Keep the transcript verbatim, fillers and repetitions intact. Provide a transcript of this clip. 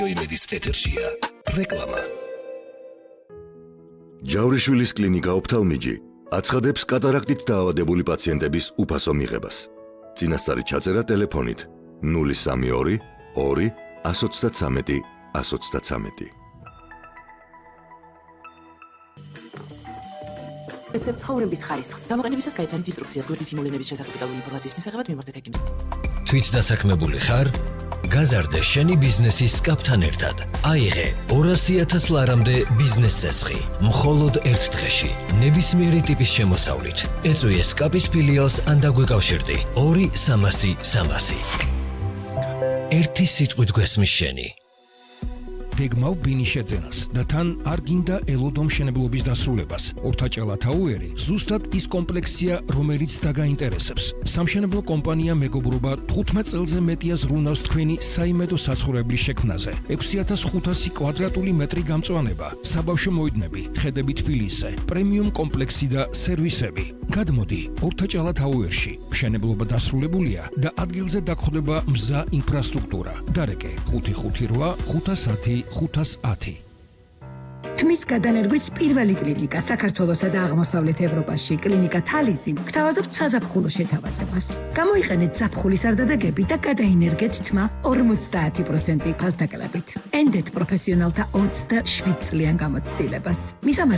იმედის ეთერშია რეკლამა. ჯავრიშვილის კლინიკა ოფთალმიჯი აცხადებს კატარაქტით დაავადებული პაციენტების უფასო მიღებას. წინასწარი ჩაწერა ტელეფონით ნული სამი ორი ორი ას ოცდათსამეტი ას ოცდათსამეტი. ეს ცხოვრების ხარისხს გამოყენებისას გაიცანით ინსტრუქციას გვერდით იმოვლენების შესახებ დეტალური ინფორმაციის მისაღებად მიმართეთ ჰეკიმს. თვით დასაქმებული ხარ? გაზარდე შენი ბიზნესის კაპთან ერთად. აიღე ორასი ათას ლარამდე ბიზნეს წესხი. მხოლოდ ერთ დღეში. ნებისმიერი ტიპის შემოსავლით. ეწვიე სკაპის ფილიალს ან დაგვეკავშირდი. ორი სამასი სამასი. ერთი სიტყვით გვესმის შენი. გეგმავ ბინის შეძენას და თან არ გინდა ელოდო მშენებლობის დასრულებას. ორთაჭალა თაუერი ზუსტად ის კომპლექსია, რომელიც დაგაინტერესებს. სამშენებლო კომპანია მეგობრობა თხუთმეტ წელზე მეტია ზრუნავს თქვენი საიმედო საცხოვრებლის შექმნაზე. ექვსი ათას ხუთასი კვადრატული მეტრი გამწვანება, საბავშვო მოედნები, ხედები თბილისზე, პრემიუმ კომპლექსი და სერვისები. გადმოდი ორთაჭალა თაუერში. მშენებლობა დასრულებულია და ადგილზე დაგხვდება მზა ინფრასტრუქტურა. დარეკე ხუთი ხუთი რვა ხუთას ათი ხუთას ათი. თმის გადანერგვის პირველი კლინიკა საქართველოსა და აღმოსავლეთ ევროპაში კლინიკა თალისი გთავაზობთ საზაფხულო შეთავაზებას. გამოიყენეთ ზაფხულის არდადეგები და გადაინერგეთ თმა ორმოცდაათი პროცენტი ფასდაკლებით. ენდეთ პროფესიონალთა ოცდაშვიდ წლიან გამოცდილებას. მისამართი